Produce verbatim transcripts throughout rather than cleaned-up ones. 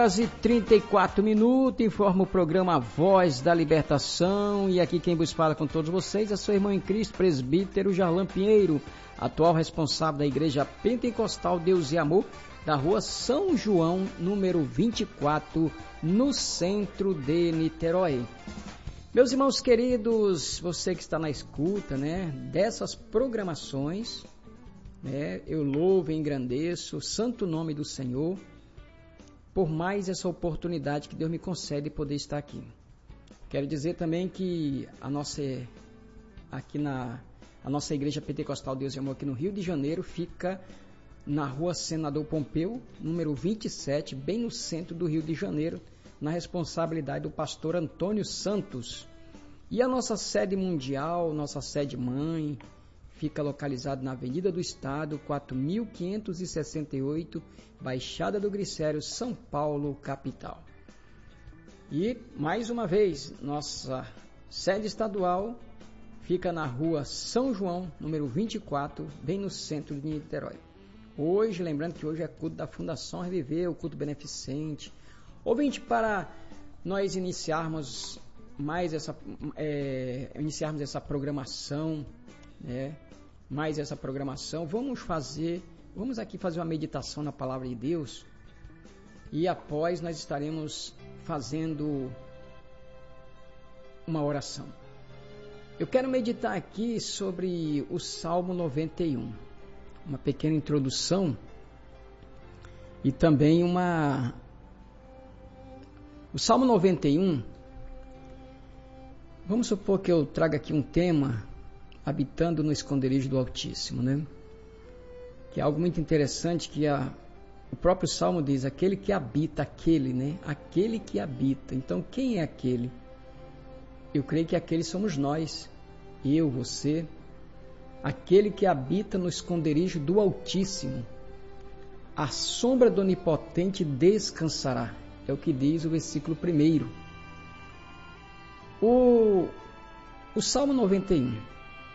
Quase trinta e quatro minutos, informa o programa Voz da Libertação, e aqui quem vos fala com todos vocês é seu irmão em Cristo, presbítero Jarlan Pinheiro, atual responsável da Igreja Pentecostal Deus e Amor, da rua São João, número vinte e quatro, no centro de Niterói. Meus irmãos queridos, você que está na escuta, né, dessas programações, né, eu louvo e engrandeço o santo nome do Senhor, por mais essa oportunidade que Deus me concede de poder estar aqui. Quero dizer também que a nossa, aqui na, a nossa Igreja Pentecostal Deus e Amor aqui no Rio de Janeiro fica na rua Senador Pompeu, número vinte e sete, bem no centro do Rio de Janeiro, na responsabilidade do pastor Antônio Santos. E a nossa sede mundial, nossa sede mãe, fica localizado na Avenida do Estado, quatro mil quinhentos e sessenta e oito, Baixada do Glicério, São Paulo, capital. E, mais uma vez, nossa sede estadual fica na rua São João, número vinte e quatro, bem no centro de Niterói. Hoje, lembrando que hoje é culto da Fundação Reviver, o culto beneficente. Ouvinte, para nós iniciarmos mais essa, é, iniciarmos essa programação, né? mais essa programação, vamos fazer, vamos aqui fazer uma meditação na Palavra de Deus, e após nós estaremos fazendo uma oração. Eu quero meditar aqui sobre o Salmo noventa e um, uma pequena introdução e também uma... O Salmo noventa e um, vamos supor que eu traga aqui um tema, habitando no esconderijo do Altíssimo, né? Que é algo muito interessante, que a, o próprio Salmo diz, aquele que habita, aquele, né? Aquele que habita. Então, quem é aquele? Eu creio que aquele somos nós, eu, você, aquele que habita no esconderijo do Altíssimo. A sombra do Onipotente descansará. É o que diz o versículo primeiro. O, o Salmo noventa e um.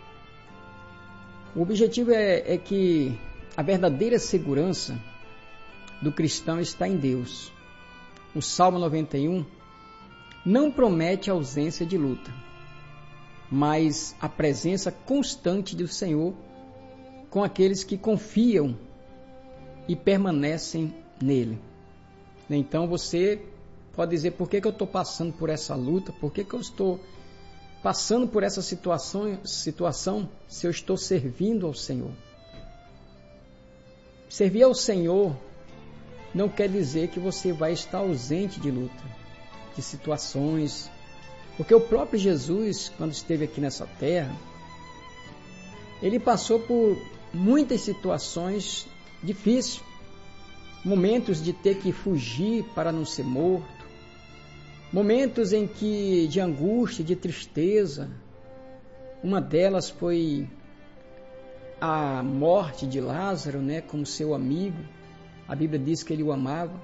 O objetivo é, é que a verdadeira segurança do cristão está em Deus. O Salmo noventa e um não promete ausência de luta, mas a presença constante do Senhor com aqueles que confiam e permanecem nele. Então você pode dizer, por que, que eu estou passando por essa luta? Por que, que eu estou passando por essa situação, situação se eu estou servindo ao Senhor? Servir ao Senhor não quer dizer que você vai estar ausente de luta, de situações, porque o próprio Jesus, quando esteve aqui nessa terra, ele passou por muitas situações difíceis, momentos de ter que fugir para não ser morto, momentos em que de angústia, de tristeza. Uma delas foi a morte de Lázaro, né, como seu amigo. A Bíblia diz que ele o amava.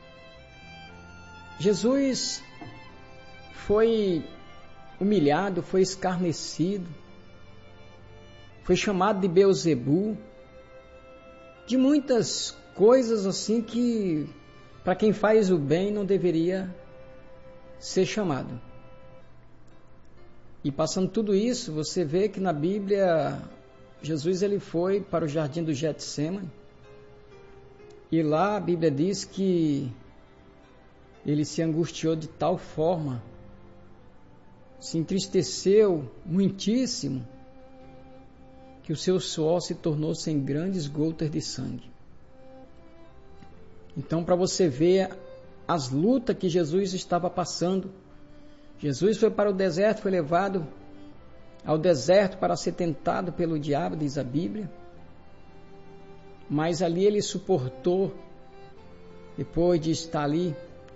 Jesus foi humilhado, foi escarnecido, foi chamado de Beelzebu, de muitas coisas assim que para quem faz o bem não deveria ser chamado. E passando tudo isso, você vê que na Bíblia Jesus ele foi para o jardim do Getsêmani, e lá a Bíblia diz que ele se angustiou de tal forma, se entristeceu muitíssimo, que o seu suor se tornou sem grandes gotas de sangue. Então, para você ver as lutas que Jesus estava passando, Jesus foi para o deserto, foi levado ao deserto para ser tentado pelo diabo, diz a Bíblia, mas ali ele suportou, depois de estar ali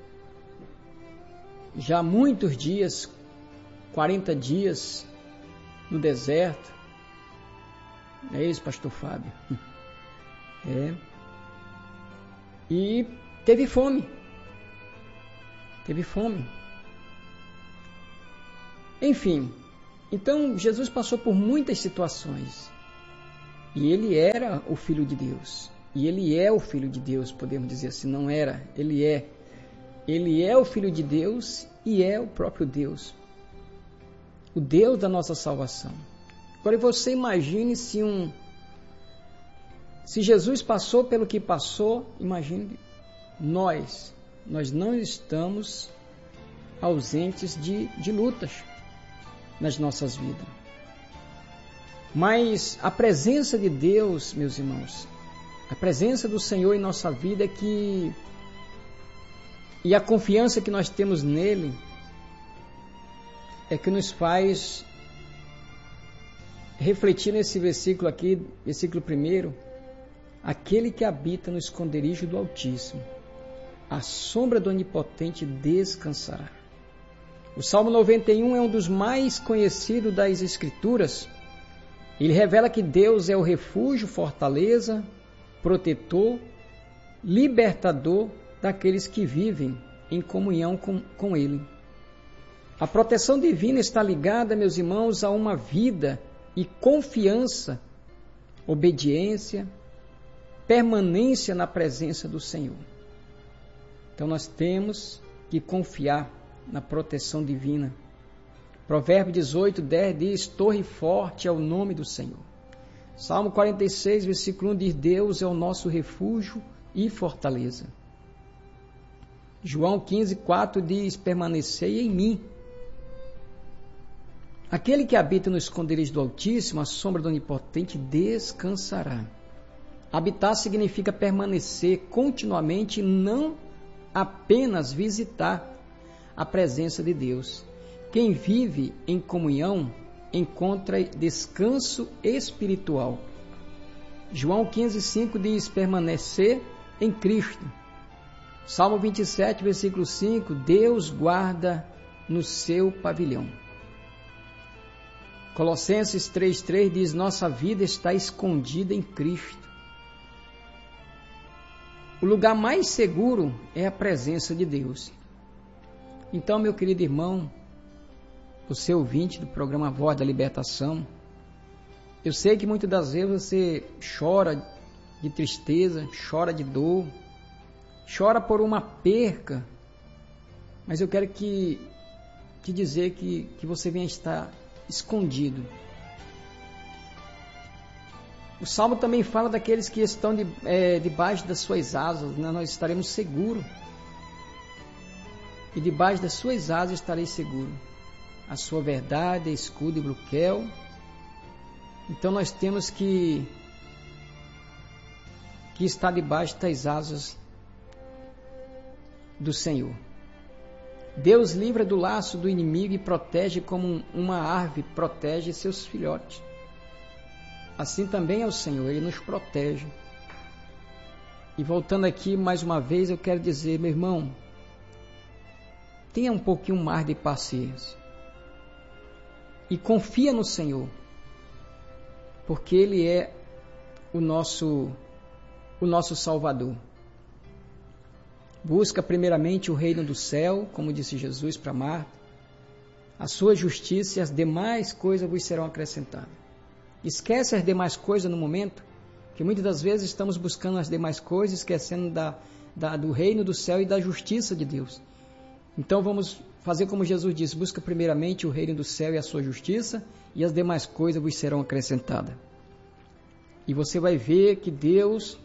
já muitos dias, quarenta dias no deserto. É isso, pastor Fábio? É. E teve fome. Teve fome. Enfim, então Jesus passou por muitas situações. E ele era o Filho de Deus. E ele é o Filho de Deus, podemos dizer assim. Não era, ele é. Ele é o Filho de Deus e é o próprio Deus, o Deus da nossa salvação. Agora você imagine se um se Jesus passou pelo que passou, imagine nós, nós não estamos ausentes de, de lutas nas nossas vidas. Mas a presença de Deus, meus irmãos, a presença do Senhor em nossa vida é que, e a confiança que nós temos nele é que nos faz refletir nesse versículo aqui, versículo primeiro, aquele que habita no esconderijo do Altíssimo, a sombra do Onipotente descansará. O Salmo noventa e um é um dos mais conhecidos das Escrituras. Ele revela que Deus é o refúgio, fortaleza, protetor, libertador daqueles que vivem em comunhão com, com Ele. A proteção divina está ligada, meus irmãos, a uma vida e confiança, obediência, permanência na presença do Senhor. Então nós temos que confiar na proteção divina. Provérbio dezoito, dez diz: torre forte é o nome do Senhor. Salmo quarenta e seis, versículo um diz: Deus é o nosso refúgio e fortaleza. João quinze, quatro diz: permanecei em mim. Aquele que habita no esconderijo do Altíssimo, a sombra do Onipotente descansará. Habitar significa permanecer continuamente e não apenas visitar a presença de Deus. Quem vive em comunhão encontra descanso espiritual. João quinze, cinco diz: permanecer em Cristo. Salmo vinte e sete, versículo cinco: Deus guarda no seu pavilhão. Colossenses três, três diz: nossa vida está escondida em Cristo. O lugar mais seguro é a presença de Deus. Então, meu querido irmão, você ouvinte do programa Voz da Libertação, eu sei que muitas das vezes você chora de tristeza, chora de dor, chora por uma perca, mas eu quero que, te dizer que, que você venha estar escondido. O Salmo também fala daqueles que estão de, é, debaixo das suas asas, né? Nós estaremos seguros. E debaixo das suas asas estarei seguro. A sua verdade é escudo e broquel. Então nós temos que, que estar debaixo das asas do Senhor. Deus livra do laço do inimigo e protege como uma árvore protege seus filhotes. Assim também é o Senhor, Ele nos protege. E voltando aqui mais uma vez, eu quero dizer, meu irmão, tenha um pouquinho mais de paciência. E confia no Senhor, porque Ele é o nosso, o nosso Salvador. Busca primeiramente o reino do céu, como disse Jesus para Marta, a sua justiça e as demais coisas vos serão acrescentadas. Esquece as demais coisas no momento, que muitas das vezes estamos buscando as demais coisas, esquecendo da, da, do reino do céu e da justiça de Deus. Então vamos fazer como Jesus disse: busca primeiramente o reino do céu e a sua justiça, e as demais coisas vos serão acrescentadas. E você vai ver que Deus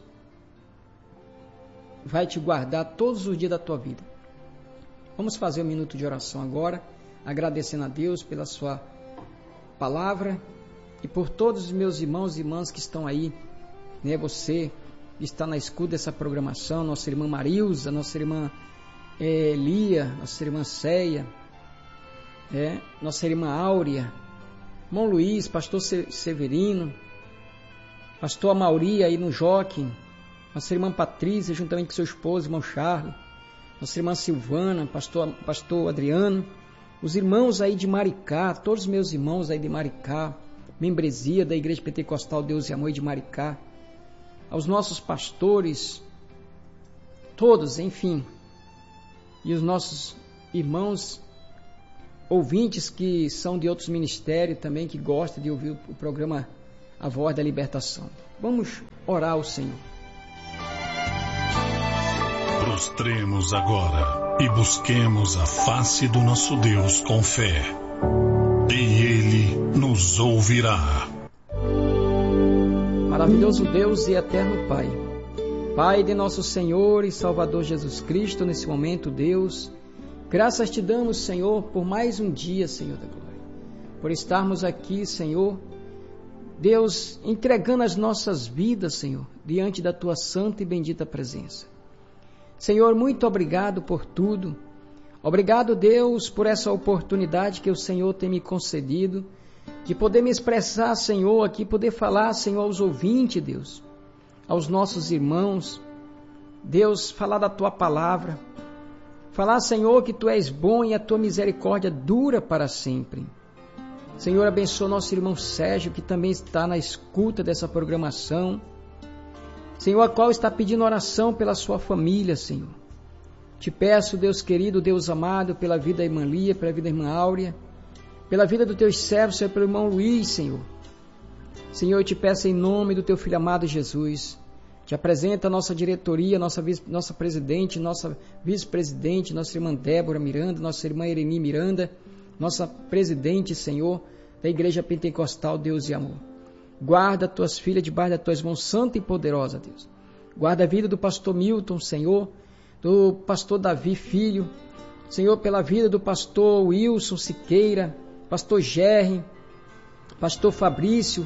vai te guardar todos os dias da tua vida. Vamos fazer um minuto de oração agora, agradecendo a Deus pela sua palavra e por todos os meus irmãos e irmãs que estão aí, né? Você está na escuta dessa programação, nossa irmã Marilza, nossa irmã é, Lia, nossa irmã Ceia, é, nossa irmã Áurea, irmão Luiz, pastor Severino, pastor Amauri aí no Joaquim, nossa irmã Patrícia, juntamente com seu esposo, irmão Charles, nossa irmã Silvana, pastor, pastor Adriano, os irmãos aí de Maricá, todos os meus irmãos aí de Maricá, membresia da Igreja Pentecostal Deus e Amor de Maricá, aos nossos pastores, todos, enfim, e os nossos irmãos ouvintes que são de outros ministérios também, que gostam de ouvir o programa A Voz da Libertação. Vamos orar ao Senhor. prostremos agora e busquemos a face do nosso Deus com fé, e Ele nos ouvirá. Maravilhoso Deus e eterno Pai, Pai de nosso Senhor e Salvador Jesus Cristo, nesse momento, Deus, graças te damos, Senhor, por mais um dia, Senhor da glória, por estarmos aqui, Senhor, Deus, entregando as nossas vidas, Senhor, diante da tua santa e bendita presença. Senhor, muito obrigado por tudo. Obrigado, Deus, por essa oportunidade que o Senhor tem me concedido, de poder me expressar, Senhor, aqui, poder falar, Senhor, aos ouvintes, Deus, aos nossos irmãos, Deus, falar da tua palavra, falar, Senhor, que tu és bom e a tua misericórdia dura para sempre. Senhor, abençoa nosso irmão Sérgio, que também está na escuta dessa programação, Senhor, a qual está pedindo oração pela sua família, Senhor. Te peço, Deus querido, Deus amado, pela vida da irmã Lia, pela vida da irmã Áurea, pela vida dos teus servos, Senhor, pelo irmão Luiz, Senhor. Senhor, eu te peço em nome do teu filho amado Jesus, te apresenta a nossa diretoria, nossa, vice, nossa presidente, nossa vice-presidente, nossa irmã Débora Miranda, nossa irmã Ereni Miranda, nossa presidente, Senhor, da Igreja Pentecostal Deus e Amor. Guarda tuas filhas debaixo das tuas mãos santa e poderosa, Deus. Guarda a vida do pastor Milton, Senhor, do pastor Davi Filho, Senhor, pela vida do pastor Wilson Siqueira, pastor Gerry, pastor Fabrício,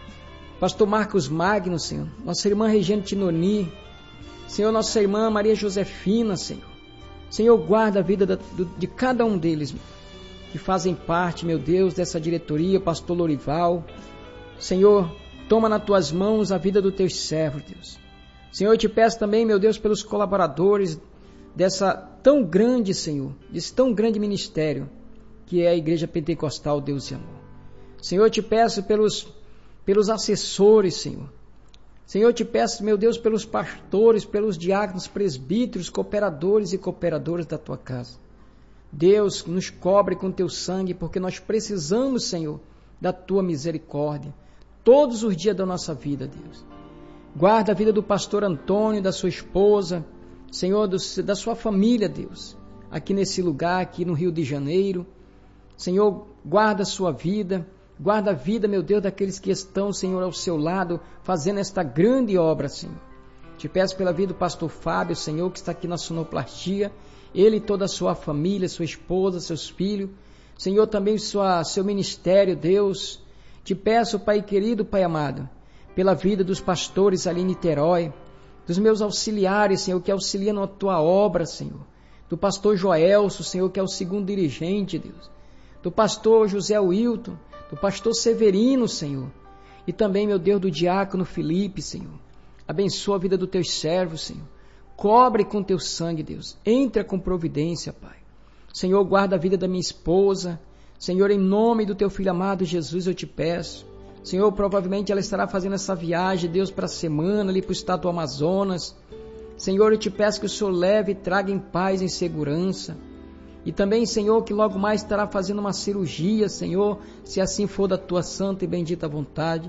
pastor Marcos Magno, Senhor, nossa irmã Regiane Tinoni, Senhor, nossa irmã Maria Josefina, Senhor. Senhor, guarda a vida da, do, de cada um deles, que fazem parte, meu Deus, dessa diretoria, pastor Lorival. Senhor, toma nas tuas mãos a vida dos teus servos, Deus. Senhor, eu te peço também, meu Deus, pelos colaboradores dessa tão grande, Senhor, desse tão grande ministério, que é a Igreja Pentecostal Deus e Amor. Senhor, eu te peço pelos, pelos assessores, Senhor. Senhor, eu te peço, meu Deus, pelos pastores, pelos diáconos, presbíteros, cooperadores e cooperadoras da tua casa. Deus, nos cobre com teu sangue, porque nós precisamos, Senhor, da tua misericórdia, todos os dias da nossa vida, Deus. Guarda a vida do pastor Antônio, da sua esposa, Senhor, do, da sua família, Deus, aqui nesse lugar, aqui no Rio de Janeiro. Senhor, guarda a sua vida, guarda a vida, meu Deus, daqueles que estão, Senhor, ao seu lado, fazendo esta grande obra, Senhor. Te peço pela vida do pastor Fábio, Senhor, que está aqui na sonoplastia, ele e toda a sua família, sua esposa, seus filhos, Senhor, também sua, seu ministério, Deus. Te peço, Pai querido, Pai amado, pela vida dos pastores ali em Niterói, dos meus auxiliares, Senhor, que auxiliam na tua obra, Senhor, do pastor Joelso, Senhor, que é o segundo dirigente, Deus, do pastor José Wilton, do pastor Severino, Senhor, e também, meu Deus, do diácono Felipe, Senhor. Abençoa a vida dos teus servos, Senhor. Cobre com teu sangue, Deus. Entra com providência, Pai. Senhor, guarda a vida da minha esposa. Senhor, em nome do teu filho amado Jesus, eu te peço. Senhor, provavelmente ela estará fazendo essa viagem, Deus, para a semana, ali para o estado do Amazonas. Senhor, eu te peço que o Senhor leve e traga em paz, em segurança. E também, Senhor, que logo mais estará fazendo uma cirurgia, Senhor, se assim for da tua santa e bendita vontade.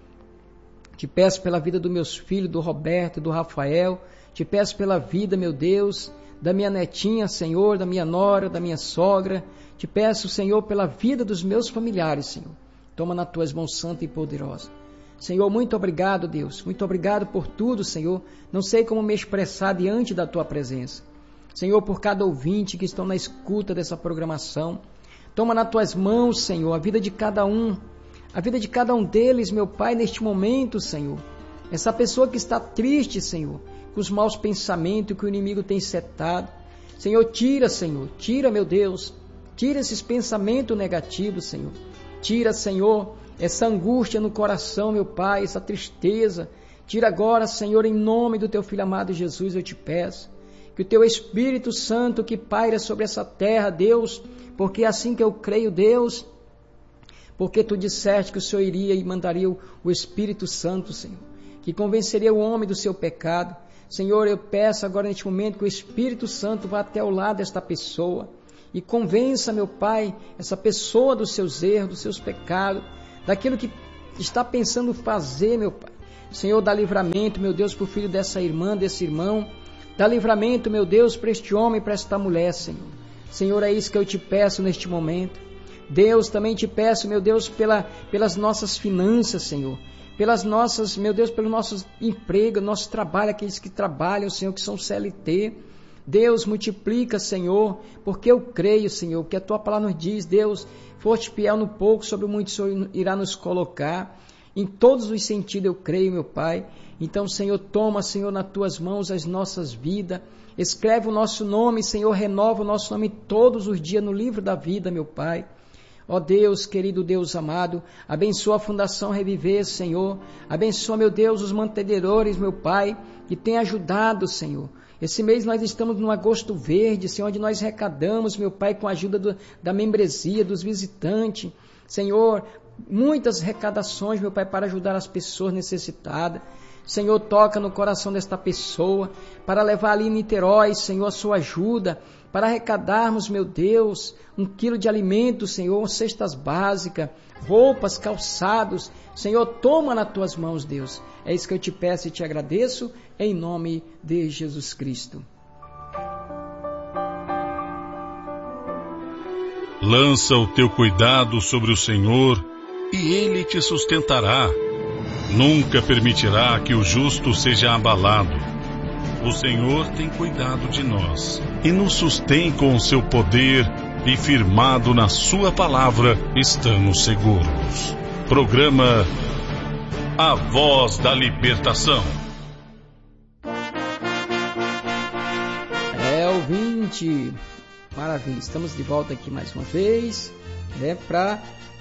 Te peço pela vida dos meus filhos, do Roberto, do Rafael. Te peço pela vida, meu Deus, da minha netinha, Senhor, da minha nora, da minha sogra. Te peço, Senhor, pela vida dos meus familiares, Senhor. Toma nas tuas mãos santa e poderosa. Senhor, muito obrigado, Deus. Muito obrigado por tudo, Senhor. Não sei como me expressar diante da tua presença. Senhor, por cada ouvinte que estão na escuta dessa programação. Toma nas tuas mãos, Senhor, a vida de cada um. A vida de cada um deles, meu Pai, neste momento, Senhor. Essa pessoa que está triste, Senhor, com os maus pensamentos que o inimigo tem setado. Senhor, tira, Senhor, tira, meu Deus, tira esses pensamentos negativos, Senhor. Tira, Senhor, essa angústia no coração, meu Pai, essa tristeza. Tira agora, Senhor, em nome do teu Filho amado Jesus, eu te peço. Que o teu Espírito Santo que paira sobre essa terra, Deus, porque é assim que eu creio, Deus, porque tu disseste que o Senhor iria e mandaria o Espírito Santo, Senhor, que convenceria o homem do seu pecado. Senhor, eu peço agora neste momento que o Espírito Santo vá até o lado desta pessoa e convença, meu Pai, essa pessoa dos seus erros, dos seus pecados, daquilo que está pensando fazer, meu Pai. Senhor, dá livramento, meu Deus, para o filho dessa irmã, desse irmão, Dá livramento, meu Deus, para este homem, para esta mulher, Senhor. Senhor, é isso que eu te peço neste momento. Deus, também te peço, meu Deus, pela, pelas nossas finanças, Senhor. Pelas nossas, meu Deus, pelo nosso emprego, nosso trabalho, aqueles que trabalham, Senhor, que são C L T. Deus, multiplica, Senhor, porque eu creio, Senhor, porque a Tua palavra nos diz, Deus, foste fiel no pouco, sobre o muito o Senhor irá nos colocar. Em todos os sentidos eu creio, meu Pai. Então, Senhor, toma, Senhor, nas Tuas mãos as nossas vidas. Escreve o nosso nome, Senhor, renova o nosso nome todos os dias no livro da vida, meu Pai. Ó Deus, querido Deus amado, abençoa a Fundação Reviver, Senhor. Abençoa, meu Deus, os mantenedores, meu Pai, que tem ajudado, Senhor. Esse mês nós estamos no Agosto Verde, Senhor, onde nós arrecadamos, meu Pai, com a ajuda do, da membresia, dos visitantes. Senhor, muitas arrecadações, meu Pai, para ajudar as pessoas necessitadas. Senhor, toca no coração desta pessoa, para levar ali em Niterói, Senhor, a sua ajuda, para arrecadarmos, meu Deus, um quilo de alimento, Senhor, cestas básicas, roupas, calçados. Senhor, toma nas Tuas mãos, Deus. É isso que eu te peço e te agradeço, em nome de Jesus Cristo. Lança o teu cuidado sobre o Senhor e Ele te sustentará. Nunca permitirá que o justo seja abalado. O Senhor tem cuidado de nós e nos sustém com o seu poder, e firmado na sua palavra estamos seguros. Programa A Voz da Libertação. É, ouvinte, maravilha, estamos de volta aqui mais uma vez, né, para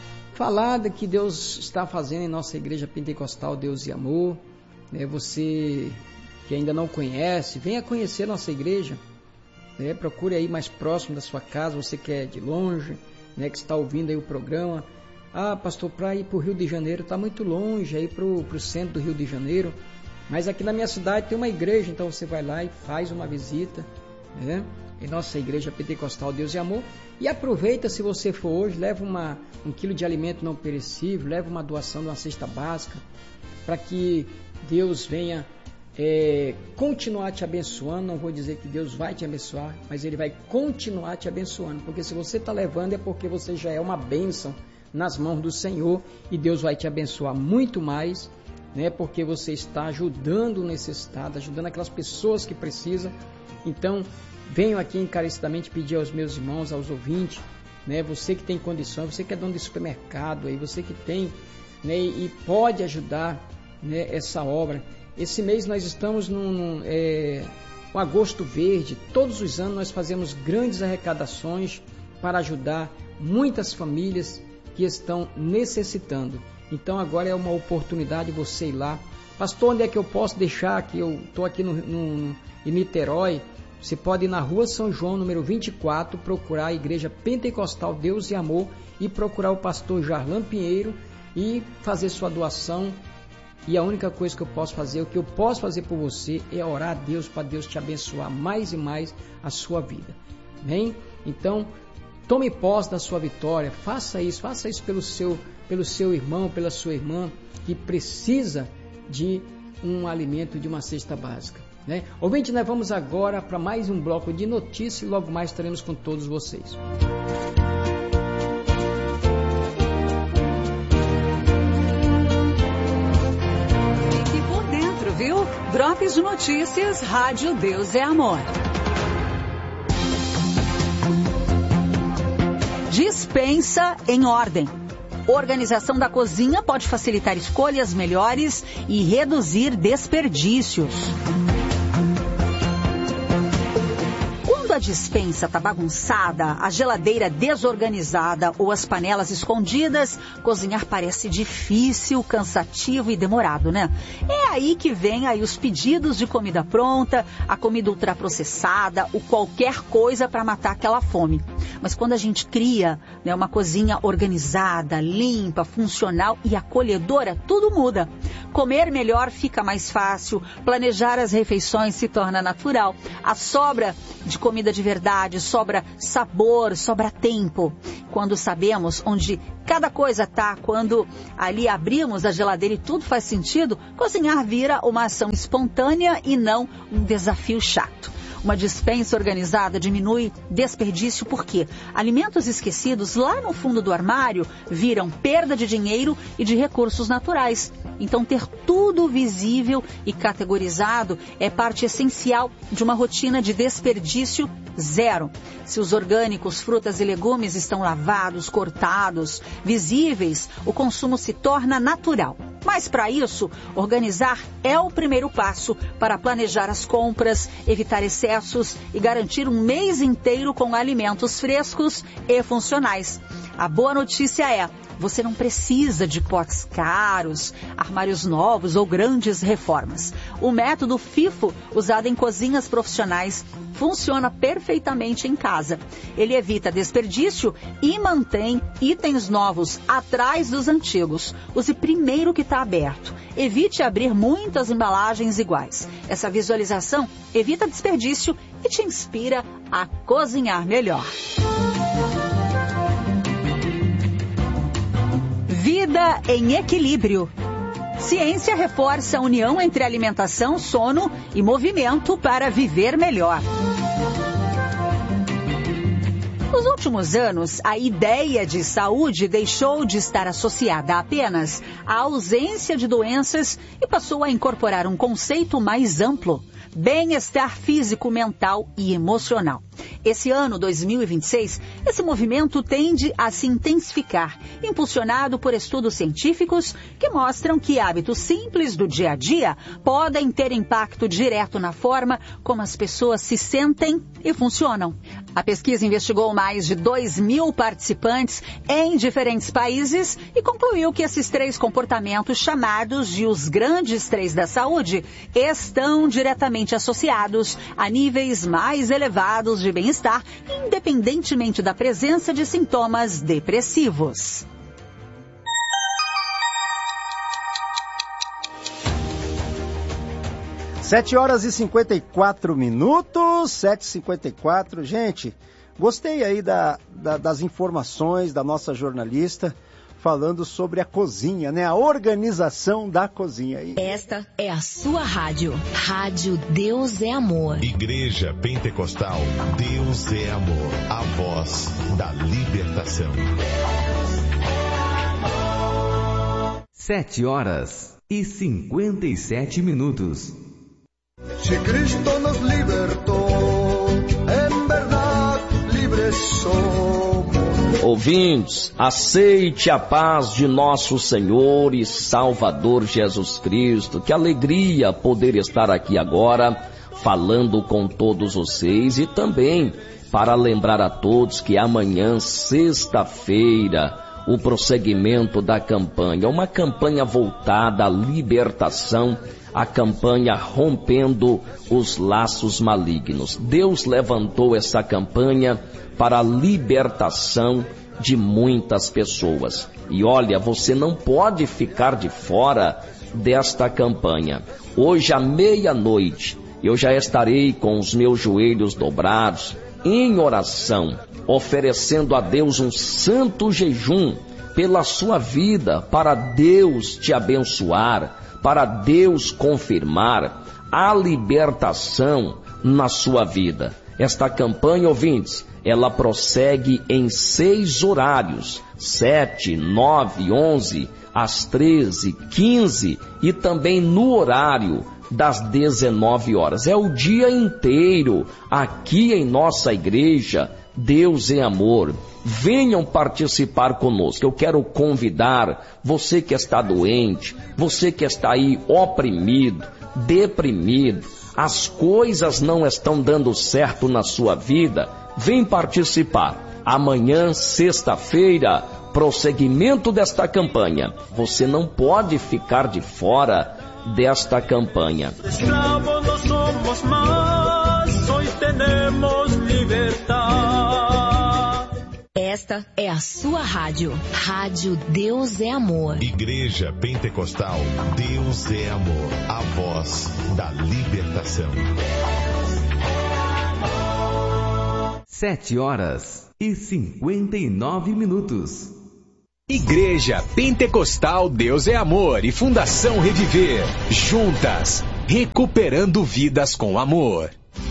falar do que Deus está fazendo em nossa Igreja Pentecostal Deus e Amor. Né, você que ainda não conhece, venha conhecer nossa igreja. Né, procure aí mais próximo da sua casa, você que é de longe, né, que está ouvindo aí o programa. Ah, pastor, para ir para o Rio de Janeiro está muito longe, aí para o centro do Rio de Janeiro, mas aqui na minha cidade tem uma igreja, então você vai lá e faz uma visita, né, em nossa Igreja Pentecostal Deus e Amor, e aproveita, se você for hoje, leva uma, um quilo de alimento não perecível, leva uma doação de uma cesta básica, para que Deus venha É, continuar te abençoando. Não vou dizer que Deus vai te abençoar, mas Ele vai continuar te abençoando, porque se você está levando é porque você já é uma bênção nas mãos do Senhor, e Deus vai te abençoar muito mais, né, porque você está ajudando o necessitado, ajudando aquelas pessoas que precisam. Então venho aqui encarecidamente pedir aos meus irmãos, aos ouvintes, né, você que tem condições, você que é dono de supermercado, aí, você que tem, né, e pode ajudar, né, essa obra. Esse mês nós estamos num, num é, um Agosto Verde. Todos os anos nós fazemos grandes arrecadações para ajudar muitas famílias que estão necessitando. Então agora é uma oportunidade de você ir lá. Pastor, onde é que eu posso deixar? Que eu estou aqui no, no, no, em Niterói. Você pode ir na Rua São João, número vinte e quatro, procurar a Igreja Pentecostal Deus e Amor e procurar o pastor Jarlan Pinheiro e fazer sua doação. E a única coisa que eu posso fazer, o que eu posso fazer por você é orar a Deus para Deus te abençoar mais e mais a sua vida. Amém? Então, tome posse da sua vitória, faça isso, faça isso pelo seu, pelo seu irmão, pela sua irmã que precisa de um alimento, de uma cesta básica. Né? Ouvinte, nós vamos agora para mais um bloco de notícias e logo mais estaremos com todos vocês. Viu? Drops de Notícias, Rádio Deus é Amor. Dispensa em ordem. Organização da cozinha pode facilitar escolhas melhores e reduzir desperdícios. Quando a despensa está bagunçada, a geladeira desorganizada ou as panelas escondidas, cozinhar parece difícil, cansativo e demorado, né? É aí que vem aí os pedidos de comida pronta, a comida ultraprocessada, ou qualquer coisa para matar aquela fome. Mas quando a gente cria, né, uma cozinha organizada, limpa, funcional e acolhedora, tudo muda. Comer melhor fica mais fácil, planejar as refeições se torna natural. A sobra de comida de verdade, sobra sabor, sobra tempo. Quando sabemos onde cada coisa está, quando ali abrimos a geladeira e tudo faz sentido, cozinhar vira uma ação espontânea e não um desafio chato. Uma despensa organizada diminui desperdício porque alimentos esquecidos lá no fundo do armário viram perda de dinheiro e de recursos naturais. Então, ter tudo visível e categorizado é parte essencial de uma rotina de desperdício zero. Se os orgânicos, frutas e legumes estão lavados, cortados, visíveis, o consumo se torna natural. Mas para isso, organizar é o primeiro passo para planejar as compras, evitar excessos e garantir um mês inteiro com alimentos frescos e funcionais. A boa notícia é: você não precisa de potes caros, armários novos ou grandes reformas. O método FIFO, usado em cozinhas profissionais, funciona perfeitamente em casa. Ele evita desperdício e mantém itens novos atrás dos antigos. Use primeiro o que está aberto. Evite abrir muitas embalagens iguais. Essa visualização evita desperdício e te inspira a cozinhar melhor. Vida em equilíbrio. Ciência reforça a união entre alimentação, sono e movimento para viver melhor. Nos últimos anos, a ideia de saúde deixou de estar associada apenas à ausência de doenças e passou a incorporar um conceito mais amplo: bem-estar físico, mental e emocional. Esse ano, dois mil e vinte e seis, esse movimento tende a se intensificar, impulsionado por estudos científicos que mostram que hábitos simples do dia a dia podem ter impacto direto na forma como as pessoas se sentem e funcionam. A pesquisa investigou mais de dois mil participantes em diferentes países e concluiu que esses três comportamentos, chamados de os grandes três da saúde, estão diretamente associados a níveis mais elevados de bem-estar, independentemente da presença de sintomas depressivos. Sete horas e cinquenta e quatro minutos, sete e cinquenta e quatro. Gente, gostei aí da, da, das informações da nossa jornalista falando sobre a cozinha, né? A organização da cozinha. Esta é a sua rádio. Rádio Deus é Amor. Igreja Pentecostal Deus é Amor. A voz da libertação. Sete horas e cinquenta e sete minutos. Si Cristo nos libertou, em verdade livres somos. Ouvintes, aceite a paz de nosso Senhor e Salvador Jesus Cristo. Que alegria poder estar aqui agora falando com todos vocês e também para lembrar a todos que amanhã, sexta-feira, o prosseguimento da campanha, uma campanha voltada à libertação, a campanha Rompendo os Laços Malignos. Deus levantou essa campanha para a libertação de muitas pessoas. E olha, você não pode ficar de fora desta campanha. Hoje à meia-noite, eu já estarei com os meus joelhos dobrados, em oração, oferecendo a Deus um santo jejum pela sua vida, para Deus te abençoar, para Deus confirmar a libertação na sua vida. Esta campanha, ouvintes, ela prossegue em seis horários, sete, nove, onze, às treze, quinze e também no horário das dezenove horas. É o dia inteiro aqui em nossa igreja, Deus é Amor. Venham participar conosco. Eu quero convidar você que está doente, você que está aí oprimido, deprimido, as coisas não estão dando certo na sua vida, vem participar. Amanhã, sexta-feira, prosseguimento desta campanha. Você não pode ficar de fora desta campanha. Escravos não somos mais, hoje temos liberdade. Esta é a sua rádio. Rádio Deus é Amor. Igreja Pentecostal Deus é Amor. A voz da libertação. Sete horas e cinquenta e nove minutos. Igreja Pentecostal Deus é Amor e Fundação Reviver. Juntas, recuperando vidas com amor.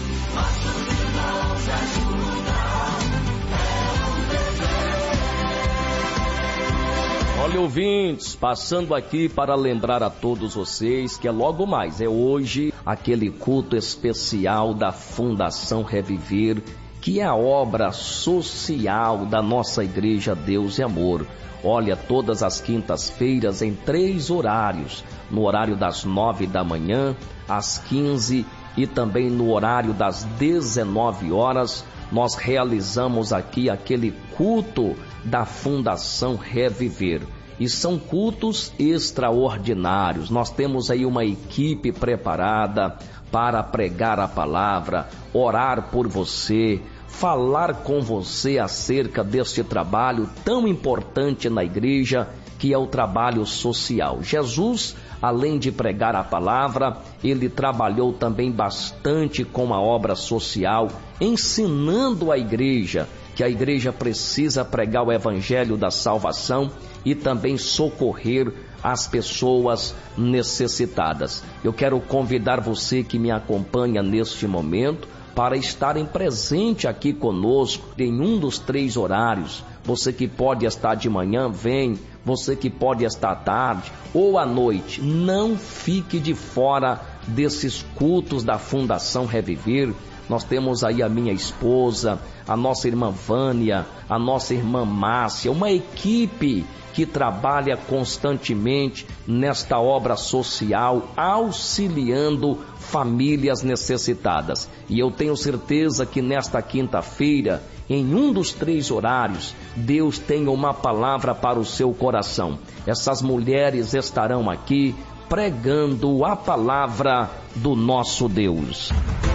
Olha, ouvintes, passando aqui para lembrar a todos vocês que é logo mais, é hoje, aquele culto especial da Fundação Reviver, que é a obra social da nossa Igreja Deus e Amor. Olha, todas as quintas-feiras em três horários, no horário das nove da manhã, às quinze e também no horário das dezenove horas, nós realizamos aqui aquele culto da Fundação Reviver. E são cultos extraordinários. Nós temos aí uma equipe preparada para pregar a palavra, orar por você, falar com você acerca deste trabalho tão importante na igreja, que é o trabalho social. Jesus, além de pregar a palavra, ele trabalhou também bastante com a obra social, ensinando a igreja que a igreja precisa pregar o evangelho da salvação e também socorrer as pessoas necessitadas. Eu quero convidar você que me acompanha neste momento para estarem presente aqui conosco em um dos três horários. Você que pode estar de manhã, vem. Você que pode estar à tarde ou à noite, não fique de fora desses cultos da Fundação Reviver. Nós temos aí a minha esposa, a nossa irmã Vânia, a nossa irmã Márcia, uma equipe que trabalha constantemente nesta obra social, auxiliando famílias necessitadas. E eu tenho certeza que nesta quinta-feira, em um dos três horários, Deus tem uma palavra para o seu coração. Essas mulheres estarão aqui pregando a palavra do nosso Deus.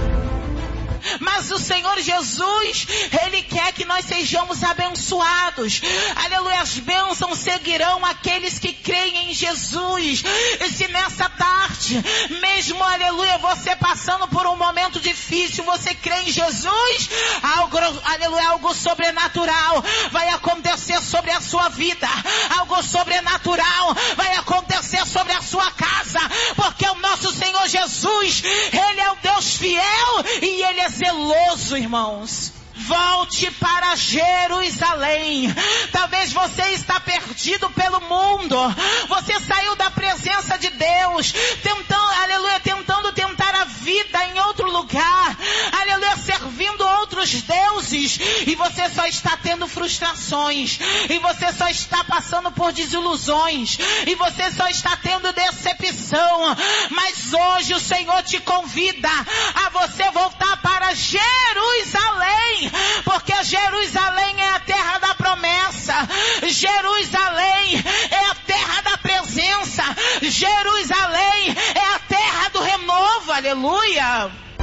Mas o Senhor Jesus, Ele quer que nós sejamos abençoados. Aleluia, as bênçãos seguirão aqueles que creem em Jesus. E se nessa tarde, mesmo, aleluia, você passando por um momento difícil, você crê em Jesus, algo, aleluia, algo sobrenatural vai acontecer sobre a sua vida. Algo sobrenatural vai acontecer sobre a sua casa. Porque o nosso Senhor Jesus, Ele é o Deus fiel e Ele é zeloso, irmãos. Volte para Jerusalém. Talvez você está perdido pelo mundo. Você saiu da presença de Deus, tentando, aleluia, tentando tentar a vida em outro lugar, aleluia, servindo outros deuses, e você só está tendo frustrações, e você só está passando por desilusões, e você só está tendo decepção. Mas hoje o Senhor te convida a você voltar para Jerusalém, porque Jerusalém é a terra da promessa, Jerusalém é a terra da presença, Jerusalém é a terra do renovo, aleluia.